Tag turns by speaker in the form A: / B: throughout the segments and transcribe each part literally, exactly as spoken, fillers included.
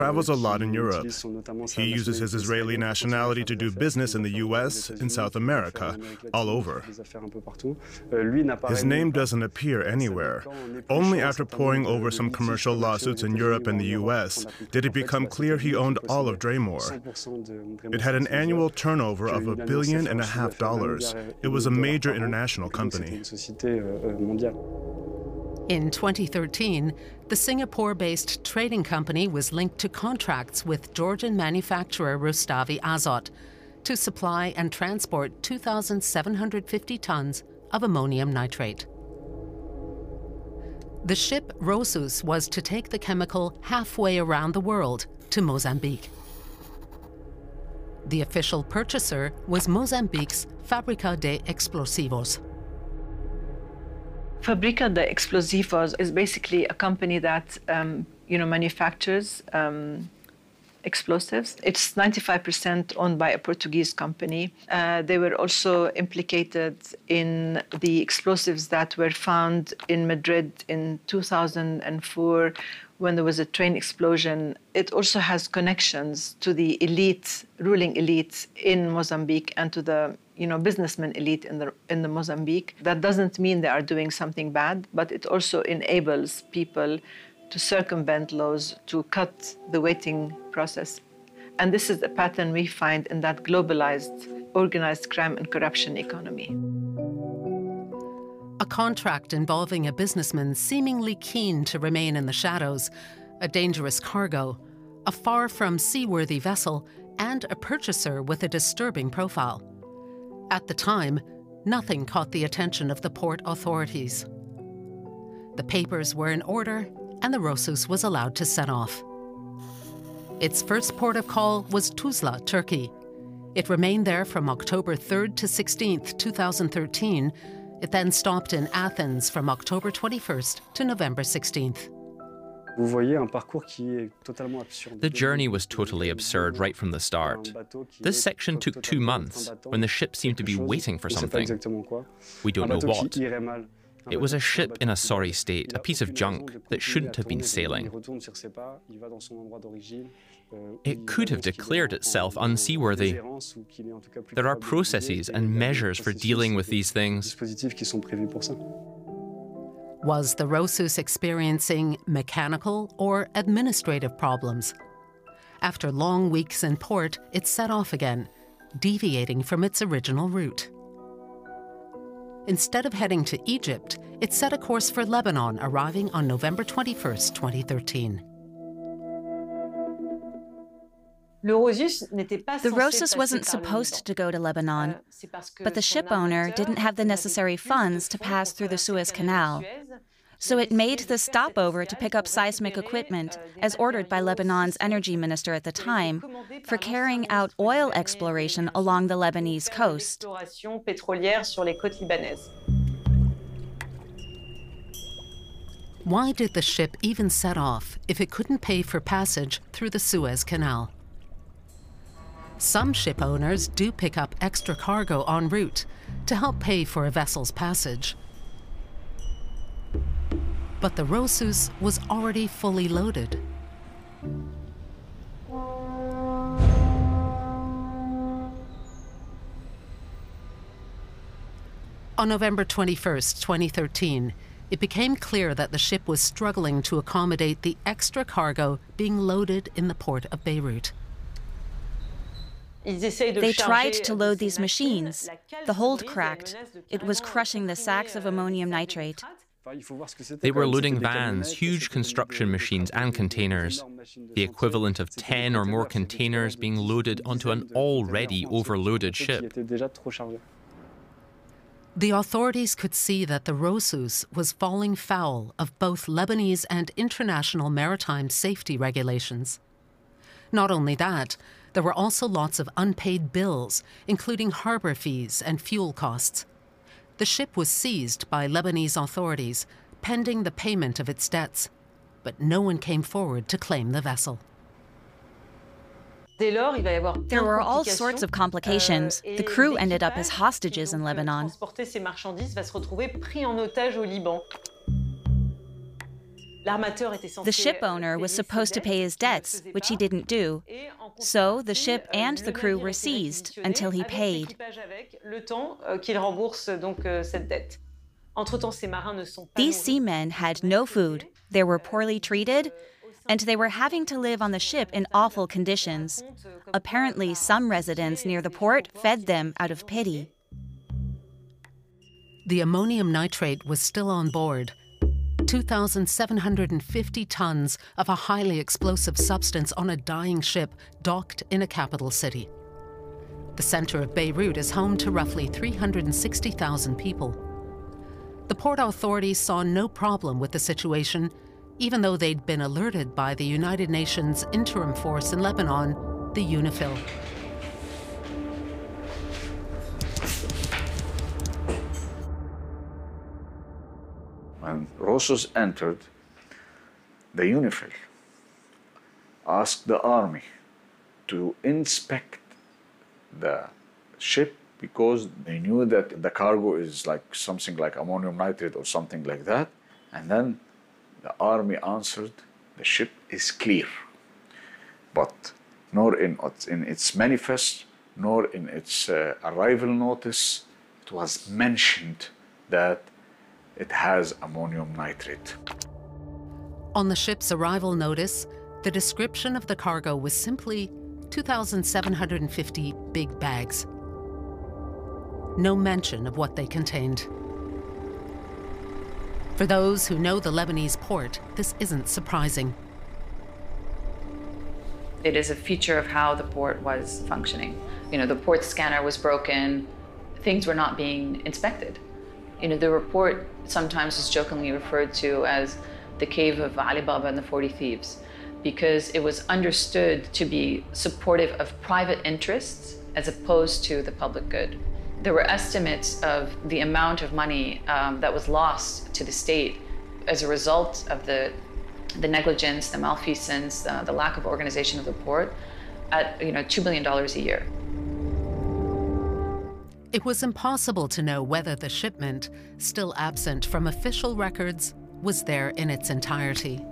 A: travels a lot in Europe. He uses his Israeli nationality to do business in the U S, in South America, all over. His name doesn't appear anywhere. Only after poring over some commercial lawsuits in Europe and the U S did it become clear he owned all of Draymore. It had an annual turnover of a billion and a half dollars. It was a major international company.
B: In twenty thirteen, the Singapore-based trading company was linked to contracts with Georgian manufacturer Rustavi Azot to supply and transport two thousand seven hundred fifty tons of ammonium nitrate. The ship Rosus was to take the chemical halfway around the world to Mozambique. The official purchaser was Mozambique's Fábrica de Explosivos.
C: Fábrica de Explosivos is basically a company that um, you know, manufactures um, explosives. It's ninety-five percent owned by a Portuguese company. Uh, they were also implicated in the explosives that were found in Madrid in two thousand four when there was a train explosion. It also has connections to the elite, ruling elite in Mozambique and to the you know, businessman elite in the, in the Mozambique. That doesn't mean they are doing something bad, but it also enables people to circumvent laws, to cut the waiting process. And this is a pattern we find in that globalized, organized crime and corruption economy.
B: A contract involving a businessman seemingly keen to remain in the shadows, a dangerous cargo, a far from seaworthy vessel, and a purchaser with a disturbing profile. At the time, nothing caught the attention of the port authorities. The papers were in order, and the Rosus was allowed to set off. Its first port of call was Tuzla, Turkey. It remained there from October third to sixteenth, two thousand thirteen. It then stopped in Athens from October twenty-first to November sixteenth.
D: The journey was totally absurd right from the start. This section took two months, when the ship seemed to be waiting for something. We don't know what. It was a ship in a sorry state, a piece of junk that shouldn't have been sailing. It could have declared itself unseaworthy. There are processes and measures for dealing with these things.
B: Was the Rosus experiencing mechanical or administrative problems? After long weeks in port, it set off again, deviating from its original route. Instead of heading to Egypt, it set a course for Lebanon, arriving on November twenty-first, twenty thirteen.
E: The Rosus wasn't supposed to go to Lebanon, but the ship owner didn't have the necessary funds to pass through the Suez Canal. So it made the stopover to pick up seismic equipment, as ordered by Lebanon's energy minister at the time, for carrying out oil exploration along the Lebanese coast.
B: Why did the ship even set off if it couldn't pay for passage through the Suez Canal? Some ship owners do pick up extra cargo en route to help pay for a vessel's passage. But the Rosus was already fully loaded. On November twenty-first, twenty thirteen, it became clear that the ship was struggling to accommodate the extra cargo being loaded in the port of Beirut.
E: They tried to load these machines. The hold cracked. It was crushing the sacks of ammonium nitrate.
D: They were loading vans, huge construction machines and containers, the equivalent of ten or more containers being loaded onto an already overloaded ship.
B: The authorities could see that the Rosus was falling foul of both Lebanese and international maritime safety regulations. Not only that, there were also lots of unpaid bills, including harbor fees and fuel costs. The ship was seized by Lebanese authorities, pending the payment of its debts, but no one came forward to claim the vessel.
E: There were all sorts of complications. The crew ended up as hostages in Lebanon. The ship owner was supposed to pay his debts, which he didn't do. So the ship and the crew were seized until he paid. These seamen had no food, they were poorly treated, and they were having to live on the ship in awful conditions. Apparently, some residents near the port fed them out of pity.
B: The ammonium nitrate was still on board. two thousand seven hundred fifty tons of a highly explosive substance on a dying ship docked in a capital city. The center of Beirut is home to roughly three hundred sixty thousand people. The port authorities saw no problem with the situation, even though they'd been alerted by the United Nations interim force in Lebanon, the UNIFIL.
F: When Rosus entered, the UNIFIL asked the army to inspect the ship because they knew that the cargo is like something like ammonium nitrate or something like that. And then the army answered, the ship is clear. But nor in, in its manifest, nor in its uh, arrival notice, it was mentioned that it has ammonium nitrate.
B: On the ship's arrival notice, the description of the cargo was simply two thousand seven hundred fifty big bags. No mention of what they contained. For those who know the Lebanese port, this isn't surprising.
G: It is a feature of how the port was functioning. You know, the port scanner was broken, things were not being inspected. You know, the report sometimes is jokingly referred to as the cave of Ali Baba and the forty thieves, because it was understood to be supportive of private interests as opposed to the public good. There were estimates of the amount of money um, that was lost to the state as a result of the, the negligence, the malfeasance, uh, the lack of organization of the port at, you know, two billion dollars a year.
B: It was impossible to know whether the shipment, still absent from official records, was there in its entirety.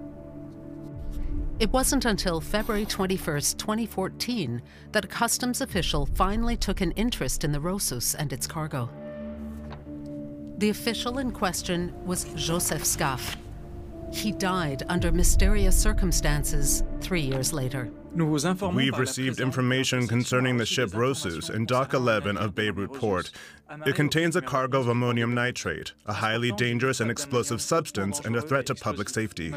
B: It wasn't until February twenty-first, twenty fourteen, that a customs official finally took an interest in the Rosus and its cargo. The official in question was Joseph Scaf. He died under mysterious circumstances three years later.
A: We've received information concerning the ship Rosus in Dock eleven of Beirut Port. It contains a cargo of ammonium nitrate, a highly dangerous and explosive substance and a threat to public safety.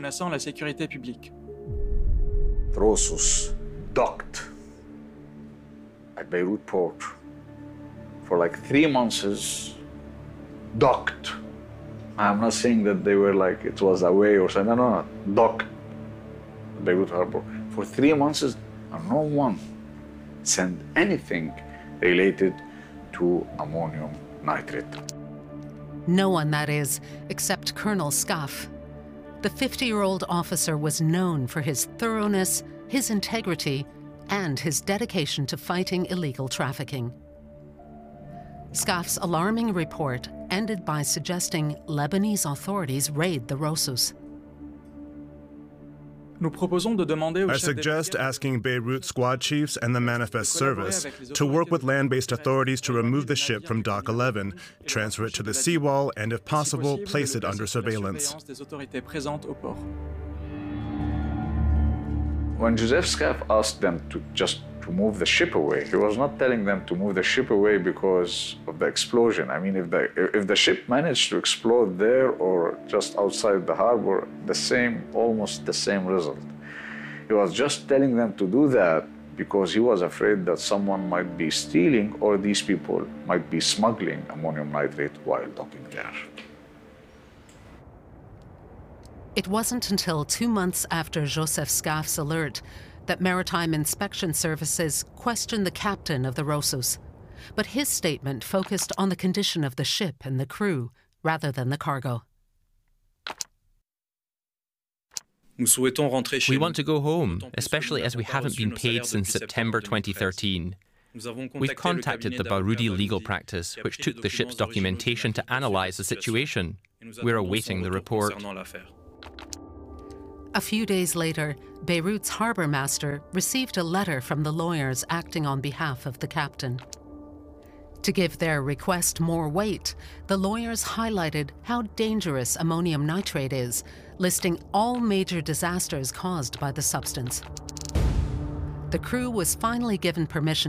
F: Rosus docked at Beirut Port for like three months, docked. I'm not saying that they were like, it was away or something, no, no, no, docked at Beirut Harbor. For three months, and no one sent anything related to ammonium nitrate.
B: No one, that is, except Colonel Scaf. The fifty-year-old officer was known for his thoroughness, his integrity, and his dedication to fighting illegal trafficking. Scaf's alarming report ended by suggesting Lebanese authorities raid the Rosus.
A: I suggest asking Beirut squad chiefs and the Manifest Service to work with land-based authorities to remove the ship from Dock eleven, transfer it to the seawall, and if possible, place it under surveillance.
F: When Joseph Scaf asked them to just to move the ship away, he was not telling them to move the ship away because of the explosion. I mean, if the, if the ship managed to explode there or just outside the harbor, the same, almost the same result. He was just telling them to do that because he was afraid that someone might be stealing or these people might be smuggling ammonium nitrate while docking there.
B: It wasn't until two months after Joseph Scaf's alert that Maritime Inspection Services questioned the captain of the Rosus. But his statement focused on the condition of the ship and the crew, rather than the cargo.
D: We want to go home, especially as we haven't been paid since September twenty thirteen. We've contacted the Baroudi legal practice, which took the ship's documentation to analyse the situation. We're awaiting the report.
B: A few days later, Beirut's harbor master received a letter from the lawyers acting on behalf of the captain. To give their request more weight, the lawyers highlighted how dangerous ammonium nitrate is, listing all major disasters caused by the substance. The crew was finally given permission